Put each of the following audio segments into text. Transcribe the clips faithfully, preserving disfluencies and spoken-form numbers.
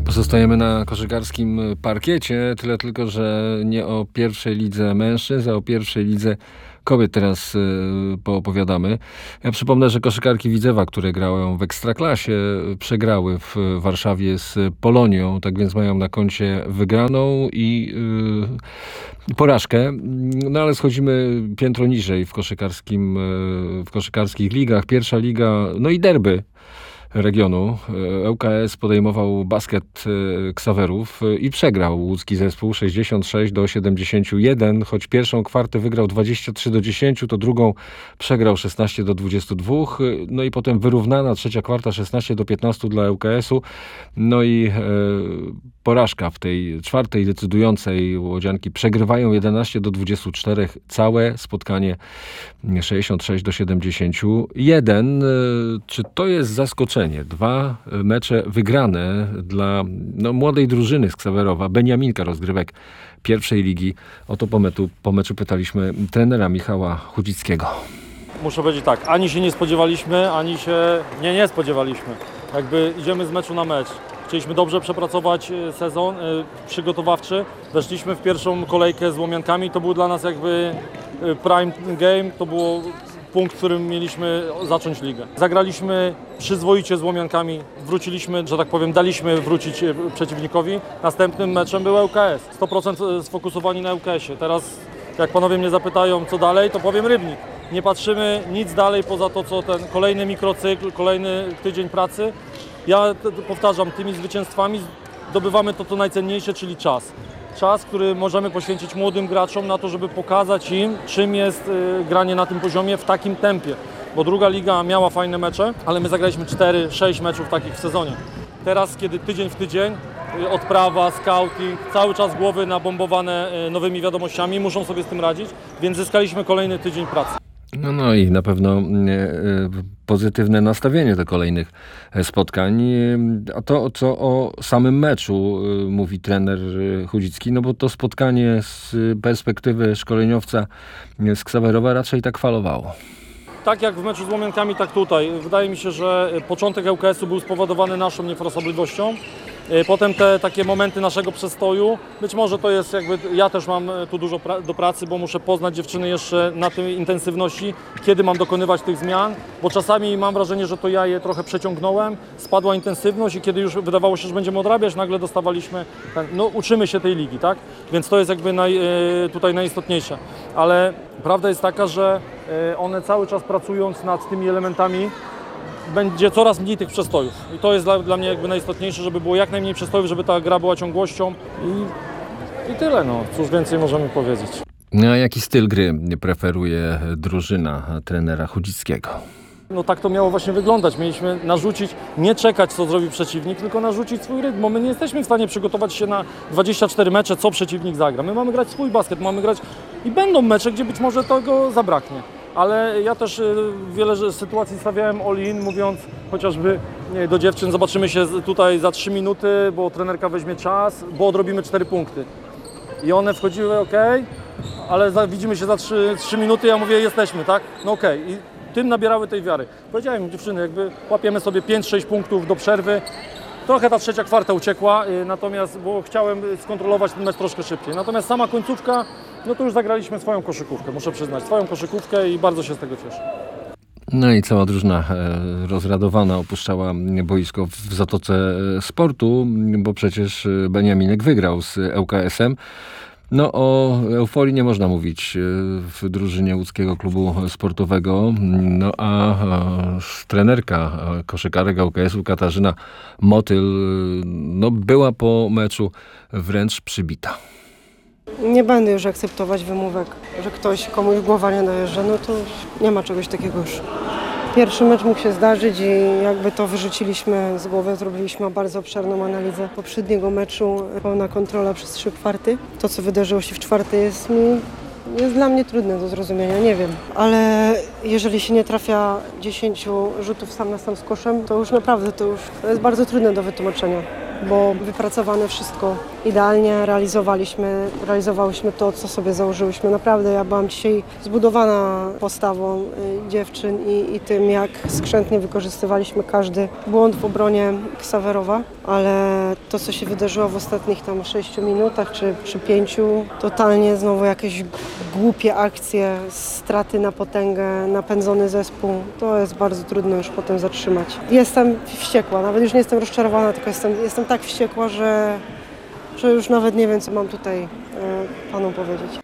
Pozostajemy na koszykarskim parkiecie, tyle tylko, że nie o pierwszej lidze mężczyzn, a o pierwszej lidze kobiet teraz y, poopowiadamy. Ja przypomnę, że koszykarki Widzewa, które grały w Ekstraklasie, przegrały w Warszawie z Polonią, tak więc mają na koncie wygraną i y, porażkę. No ale schodzimy piętro niżej w koszykarskim, y, w koszykarskich ligach. Pierwsza liga, no i derby regionu. ŁKS podejmował basket Ksawerów i przegrał łódzki zespół sześćdziesiąt sześć do siedemdziesięciu jeden, choć pierwszą kwartę wygrał dwadzieścia trzy do dziesięciu, to drugą przegrał szesnaście do dwudziestu dwóch, no i potem wyrównana trzecia kwarta szesnaście do piętnastu dla ŁKS-u, no i e, porażka w tej czwartej decydującej. Łodzianki przegrywają jedenaście do dwudziestu czterech całe spotkanie sześćdziesiąt sześć do siedemdziesięciu jeden. Czy to jest zaskoczenie? Dwa mecze wygrane dla no, młodej drużyny z Ksawerowa, Beniaminka rozgrywek pierwszej ligi. O to po meczu, po meczu pytaliśmy trenera Michała Chudzickiego. Muszę powiedzieć tak, ani się nie spodziewaliśmy, ani się nie nie spodziewaliśmy. Jakby idziemy z meczu na mecz. Chcieliśmy dobrze przepracować sezon y, przygotowawczy. Weszliśmy w pierwszą kolejkę z Łomiankami. To był dla nas jakby y, prime game. To było punkt, w którym mieliśmy zacząć ligę. Zagraliśmy przyzwoicie z Łomiankami. Wróciliśmy, że tak powiem, daliśmy wrócić y, przeciwnikowi. Następnym meczem był ŁKS. sto procent sfokusowani na ŁKS-ie. Teraz jak panowie mnie zapytają, co dalej, to powiem Rybnik. Nie patrzymy nic dalej poza to, co ten kolejny mikrocykl, kolejny tydzień pracy. Ja powtarzam, tymi zwycięstwami zdobywamy to, co najcenniejsze, czyli czas. Czas, który możemy poświęcić młodym graczom na to, żeby pokazać im, czym jest granie na tym poziomie w takim tempie. Bo druga liga miała fajne mecze, ale my zagraliśmy cztery sześć meczów takich w sezonie. Teraz, kiedy tydzień w tydzień, odprawa, scouting, cały czas głowy nabombowane nowymi wiadomościami, muszą sobie z tym radzić, więc zyskaliśmy kolejny tydzień pracy. No, no i na pewno e, pozytywne nastawienie do kolejnych spotkań. A to, co o samym meczu e, mówi trener Chudzicki, no bo to spotkanie z perspektywy szkoleniowca z Ksawerowa raczej tak falowało. Tak jak w meczu z Łomiankami, tak tutaj. Wydaje mi się, że początek ŁKS-u był spowodowany naszą niefrasobliwością. Potem te takie momenty naszego przestoju, być może to jest jakby, ja też mam tu dużo pra- do pracy, bo muszę poznać dziewczyny jeszcze na tej intensywności, kiedy mam dokonywać tych zmian, bo czasami mam wrażenie, że to ja je trochę przeciągnąłem, spadła intensywność i kiedy już wydawało się, że będziemy odrabiać, nagle dostawaliśmy, ten, no uczymy się tej ligi, tak? Więc to jest jakby naj, tutaj najistotniejsze, ale prawda jest taka, że one cały czas pracując nad tymi elementami, będzie coraz mniej tych przestojów. I to jest dla, dla mnie jakby najistotniejsze, żeby było jak najmniej przestojów, żeby ta gra była ciągłością i, i tyle, no. Cóż więcej możemy powiedzieć. A jaki styl gry preferuje drużyna trenera Chudzickiego? No tak to miało właśnie wyglądać. Mieliśmy narzucić, nie czekać co zrobi przeciwnik, tylko narzucić swój rytm, bo my nie jesteśmy w stanie przygotować się na dwadzieścia cztery mecze, co przeciwnik zagra. My mamy grać swój basket, mamy grać i będą mecze, gdzie być może tego zabraknie. Ale ja też wiele sytuacji stawiałem all-in, mówiąc chociażby do dziewczyn, zobaczymy się tutaj za trzy minuty, bo trenerka weźmie czas, bo odrobimy cztery punkty. I one wchodziły, ok, ale za, widzimy się za trzy minuty, ja mówię, jesteśmy, tak? No okej. Okay. I tym nabierały tej wiary. Powiedziałem dziewczyny, jakby łapiemy sobie pięć sześć punktów do przerwy. Trochę ta trzecia kwarta uciekła, natomiast, bo chciałem skontrolować ten mecz troszkę szybciej. Natomiast sama końcówka, no to już zagraliśmy swoją koszykówkę, muszę przyznać, swoją koszykówkę i bardzo się z tego cieszę. No i cała drużyna rozradowana opuszczała boisko w Zatoce Sportu, bo przecież Beniaminek wygrał z ŁKS-em. No o euforii nie można mówić w drużynie łódzkiego klubu sportowego, no a trenerka koszykarek ŁKS-u Katarzyna Motyl no była po meczu wręcz przybita. Nie będę już akceptować wymówek, że ktoś komuś głowa nie dojeżdża, no to nie ma czegoś takiego już. Pierwszy mecz mógł się zdarzyć i jakby to wyrzuciliśmy z głowy, zrobiliśmy bardzo obszerną analizę poprzedniego meczu, pełna kontrola przez trzy kwarty. To, co wydarzyło się w czwartej, jest mi, jest dla mnie trudne do zrozumienia, nie wiem. Ale jeżeli się nie trafia dziesięciu rzutów sam na sam z koszem, to już naprawdę to już to jest bardzo trudne do wytłumaczenia. bo wypracowane wszystko idealnie, realizowaliśmy, realizowałyśmy to, co sobie założyłyśmy. Naprawdę ja byłam dzisiaj zbudowana postawą y, dziewczyn i, i tym, jak skrzętnie wykorzystywaliśmy każdy błąd w obronie Ksawerowa, ale to, co się wydarzyło w ostatnich tam sześciu minutach czy, czy pięciu, totalnie znowu jakieś głupie akcje, straty na potęgę, napędzony zespół, to jest bardzo trudno już potem zatrzymać. Jestem wściekła, nawet już nie jestem rozczarowana, tylko jestem, jestem tak wściekła, że, że już nawet nie wiem, co mam tutaj e, panu powiedzieć.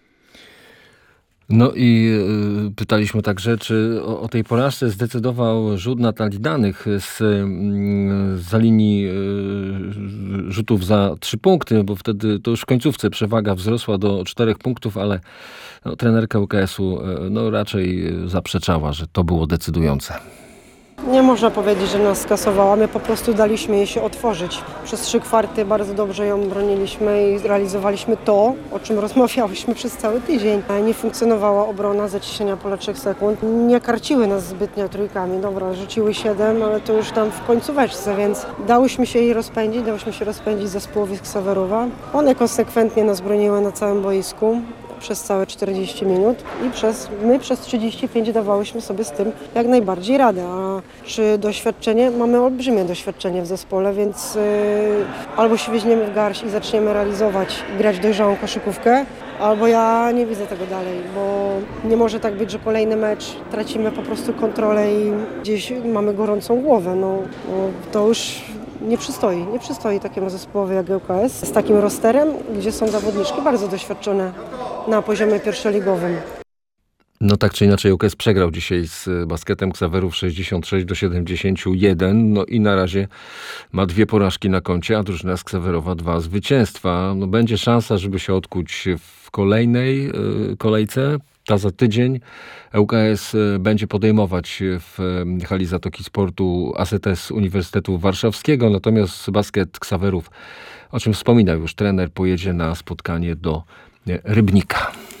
No i y, pytaliśmy także, czy o, o tej porażce zdecydował rzut Natalii Danych z, y, za linii y, rzutów za trzy punkty, bo wtedy to już w końcówce przewaga wzrosła do czterech punktów, ale no, trenerka U K S-u y, no, raczej zaprzeczała, że to było decydujące. Nie można powiedzieć, że nas skasowała, my po prostu daliśmy jej się otworzyć. Przez trzy kwarty bardzo dobrze ją broniliśmy i realizowaliśmy to, o czym rozmawiałyśmy przez cały tydzień. Nie funkcjonowała obrona zacieśnienia pola trzech sekund, nie karciły nas zbytnio trójkami, dobra, rzuciły siedem, ale to już tam w końcóweczce, więc dałyśmy się jej rozpędzić, dałyśmy się rozpędzić zespołowi z Ksawerowa. One konsekwentnie nas broniły na całym boisku przez całe czterdzieści minut i przez, my przez trzydzieści pięć dawałyśmy sobie z tym jak najbardziej radę. A czy doświadczenie? Mamy olbrzymie doświadczenie w zespole, więc yy, albo się weźmiemy w garść i zaczniemy realizować i grać dojrzałą koszykówkę, albo ja nie widzę tego dalej, bo nie może tak być, że kolejny mecz tracimy po prostu kontrolę i gdzieś mamy gorącą głowę. No, no to już nie przystoi, nie przystoi takiemu zespołowi jak U K S z takim rosterem, gdzie są zawodniczki bardzo doświadczone na poziomie pierwszoligowym. No tak czy inaczej U K S przegrał dzisiaj z Basketem Ksawerów sześćdziesiąt sześć do siedemdziesięciu jeden. No i na razie ma dwie porażki na koncie, a drużyna z Ksawerowa dwa zwycięstwa. No będzie szansa, żeby się odkuć w kolejnej yy, kolejce. Ta za tydzień U K S będzie podejmować w hali Zatoki Sportu A Z S Uniwersytetu Warszawskiego, natomiast Basket Ksawerów, o czym wspominał już trener, pojedzie na spotkanie do Rybnika.